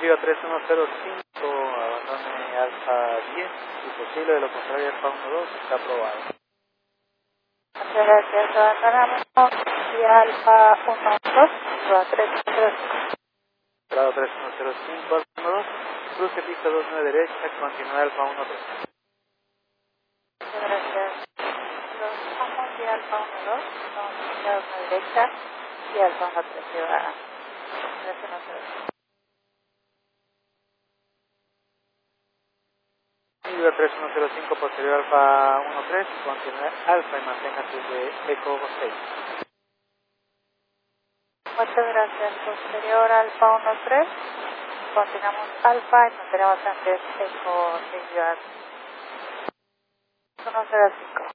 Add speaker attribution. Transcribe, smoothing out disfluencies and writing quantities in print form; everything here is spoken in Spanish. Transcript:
Speaker 1: Viva 3105, abandone alfa 10, si posible, de lo contrario alfa 12 está aprobado.
Speaker 2: Muchas gracias, abandonamos vía alfa 12, viva 3105.
Speaker 1: Grado 3105, alfa 12, cruce pista 29 derecha, continúa alfa 13.
Speaker 2: Muchas gracias. Los vamos vía alfa 12, con pista 29 derecha y alfa 13, viva 3105.
Speaker 1: Viva 3105, posterior alfa 13, continúe alfa y manténgase de eco 6.
Speaker 2: Muchas gracias. Posterior alfa 13, continuamos alfa y mantenemos antes eco 6, 105.